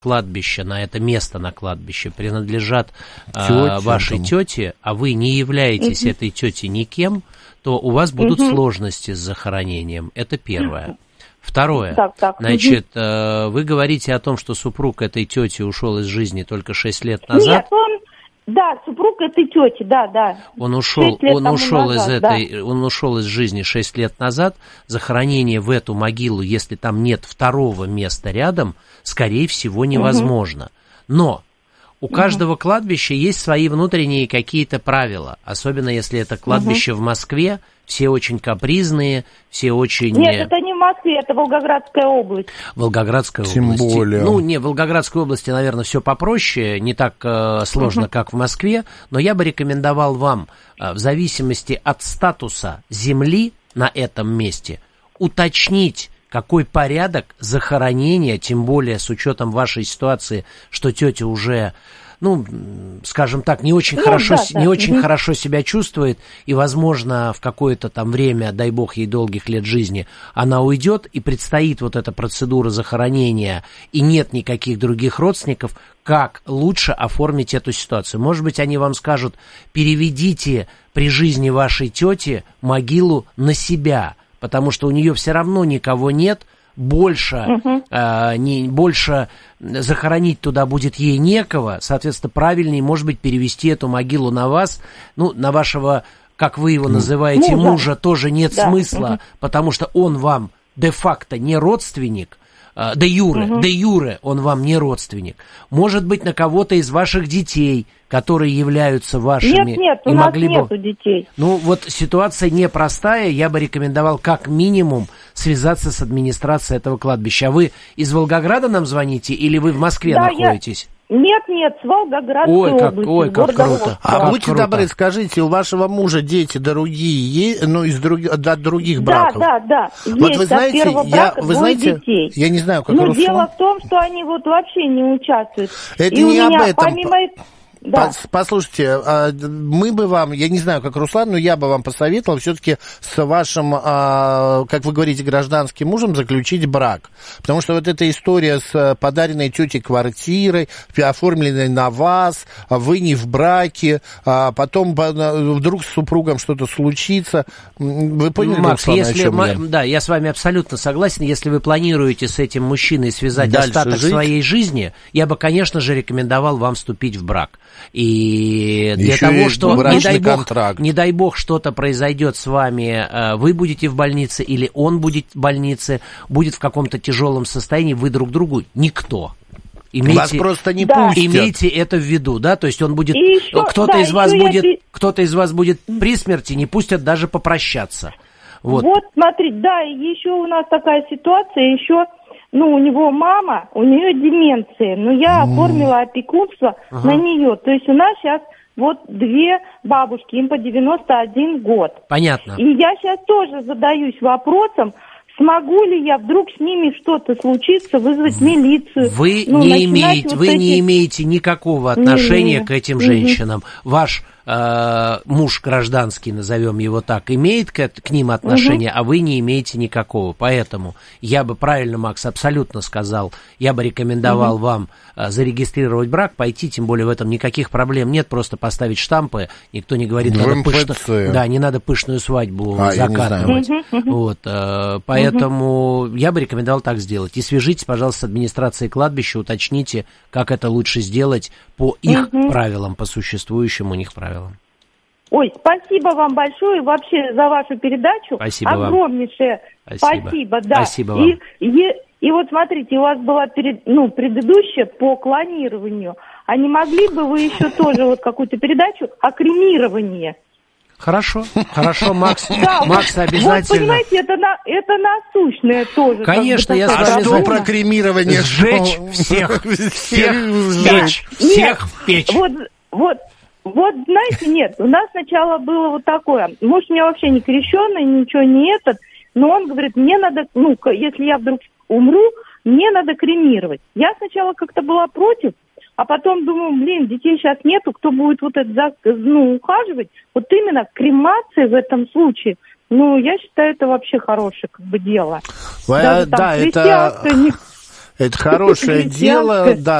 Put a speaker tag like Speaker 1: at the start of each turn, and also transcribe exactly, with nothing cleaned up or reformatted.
Speaker 1: кладбище, на это место на кладбище принадлежат э, вашей там. тете, а вы не являетесь uh-huh. этой тете никем, то у вас будут uh-huh. сложности с захоронением. Это первое. Второе. Так, так. Значит, uh-huh. э, вы говорите о том, что супруг этой тети ушел из жизни только шесть лет назад.
Speaker 2: Нет, он... Да, супруг этой тети, да, да.
Speaker 1: Он ушел, он ушел назад, из этой, да. он ушел из жизни шесть лет назад. Захоронение в эту могилу, если там нет второго места рядом, скорее всего, невозможно. Угу. Но у угу. каждого кладбища есть свои внутренние какие-то правила, особенно если это кладбище угу. в Москве. Все очень капризные, все очень...
Speaker 2: Нет, это не в Москве, это Волгоградская область.
Speaker 1: Волгоградская
Speaker 3: Тем
Speaker 1: область. Тем
Speaker 3: более.
Speaker 1: Ну, не, в Волгоградской области, наверное, все попроще, не так э, сложно, uh-huh. как в Москве, но я бы рекомендовал вам, э, в зависимости от статуса земли на этом месте, уточнить, какой порядок захоронения, тем более с учетом вашей ситуации, что тетя уже... ну, скажем так, не очень, ну, хорошо, да, не да. очень mm-hmm. хорошо себя чувствует, и, возможно, в какое-то там время, дай бог ей долгих лет жизни, она уйдет, и предстоит вот эта процедура захоронения, и нет никаких других родственников, как лучше оформить эту ситуацию. Может быть, они вам скажут, переведите при жизни вашей тети могилу на себя, потому что у нее все равно никого нет, больше, uh-huh. э, не, больше захоронить туда будет ей некого, соответственно, правильнее, может быть, перевести эту могилу на вас, ну, на вашего, как вы его называете, мужа, мужа тоже нет да. смысла, uh-huh. потому что он вам де-факто не родственник, э, де-юре, uh-huh. де-юре он вам не родственник. Может быть, на кого-то из ваших детей, которые являются вашими.
Speaker 2: Нет, нет, у
Speaker 1: и
Speaker 2: нас
Speaker 1: могли
Speaker 2: нету
Speaker 1: бы...
Speaker 2: детей.
Speaker 1: Ну, вот ситуация непростая, я бы рекомендовал как минимум связаться с администрацией этого кладбища. А вы из Волгограда нам звоните или вы в Москве да, находитесь?
Speaker 2: Я... Нет, нет, с Волгоградской
Speaker 1: ой, как,
Speaker 2: области.
Speaker 1: Ой, как круто.
Speaker 3: А
Speaker 1: как
Speaker 3: будьте
Speaker 1: круто.
Speaker 3: добры, скажите, у вашего мужа дети другие, ну, из друг... от других браков?
Speaker 2: Да, да, да.
Speaker 3: Вот
Speaker 2: есть
Speaker 3: вы знаете,
Speaker 2: от первого
Speaker 3: я,
Speaker 2: брака
Speaker 3: вы
Speaker 2: двое
Speaker 3: знаете,
Speaker 2: детей.
Speaker 3: Я не знаю, как
Speaker 2: Но
Speaker 3: Руслан...
Speaker 2: дело в том, что они вот вообще не участвуют.
Speaker 3: Это
Speaker 2: И
Speaker 3: не
Speaker 2: у меня,
Speaker 3: об этом.
Speaker 2: Помимо... Да.
Speaker 3: Послушайте, мы бы вам, я не знаю, как Руслан, но я бы вам посоветовал все-таки с вашим, как вы говорите, гражданским мужем заключить брак. Потому что вот эта история с подаренной тете квартирой, оформленной на вас, вы не в браке, а потом вдруг с супругом что-то случится. Вы поняли,
Speaker 1: Макс,
Speaker 3: Руслан,
Speaker 1: если,
Speaker 3: о чем я?
Speaker 1: Да, я с вами абсолютно согласен. Если вы планируете с этим мужчиной связать
Speaker 3: дальше
Speaker 1: остаток
Speaker 3: жить?
Speaker 1: своей жизни, я бы, конечно же, рекомендовал вам вступить в брак. И для
Speaker 3: Еще
Speaker 1: того, что, не дай, бог,
Speaker 3: контракт.
Speaker 1: не дай бог, что-то произойдет с вами, вы будете в больнице или он будет в больнице, будет в каком-то тяжелом состоянии, вы друг другу никто. Имейте,
Speaker 3: вас просто не
Speaker 2: да.
Speaker 3: пустят.
Speaker 1: Имейте это в виду, да, то есть он будет,
Speaker 2: еще,
Speaker 1: кто-то
Speaker 2: да,
Speaker 1: из вас будет,
Speaker 2: я...
Speaker 1: кто-то из вас будет при смерти, не пустят даже попрощаться. Вот,
Speaker 2: вот смотрите, да, и еще у нас такая ситуация, еще... Ну, у него мама, у нее деменция, но я mm. оформила опекунство ага. на нее. То есть у нас сейчас вот две бабушки, им по девяносто один год.
Speaker 1: Понятно.
Speaker 2: И я сейчас тоже задаюсь вопросом, смогу ли я вдруг с ними что-то случится, вызвать милицию.
Speaker 1: Вы,
Speaker 2: ну,
Speaker 1: не, имеете,
Speaker 2: вот
Speaker 1: вы
Speaker 2: эти...
Speaker 1: не имеете никакого отношения не, к этим
Speaker 2: не.
Speaker 1: женщинам. Ваш э, муж гражданский, назовем его так, имеет к, к ним отношение, угу. а вы не имеете никакого. Поэтому я бы правильно, Макс, абсолютно сказал, я бы рекомендовал угу. вам э, зарегистрировать брак, пойти, тем более в этом никаких проблем нет, просто поставить штампы, никто не говорит, надо пышно, да, не надо пышную свадьбу а, закатывать. Вот, э, поэтому угу. я бы рекомендовал так сделать. И свяжитесь, пожалуйста, с администрацией кладбища, уточните, как это лучше сделать по их угу. правилам, по существующим у них правилам.
Speaker 2: Ой, спасибо вам большое вообще за вашу передачу.
Speaker 1: Спасибо
Speaker 2: огромнейшее
Speaker 1: вам. Спасибо.
Speaker 2: Спасибо, да.
Speaker 1: Спасибо вам.
Speaker 2: И, и, и вот смотрите, у вас была перед, ну, предыдущая по клонированию. А не могли бы вы еще тоже вот какую-то передачу о кремировании?
Speaker 1: Хорошо, хорошо, Макс,
Speaker 2: да,
Speaker 1: Макс
Speaker 2: вот,
Speaker 1: обязательно.
Speaker 2: Вот, понимаете, это, на, это насущное тоже.
Speaker 1: Конечно, я с вами...
Speaker 3: А что про кремирование?
Speaker 1: Сжечь всех, всех сжечь, всех в печь.
Speaker 2: Вот, вот, вот, знаете, нет, у нас сначала было вот такое. Муж у меня вообще не крещеный, ничего не этот, но он говорит, мне надо, ну, если я вдруг умру, мне надо кремировать. Я сначала как-то была против, а потом думаю, блин, детей сейчас нету, кто будет вот это, ну, ухаживать. Вот именно кремация в этом случае, ну, я считаю, это вообще хорошее как бы дело.
Speaker 3: А,
Speaker 2: Даже, там,
Speaker 3: да, это... Это хорошее дело, да.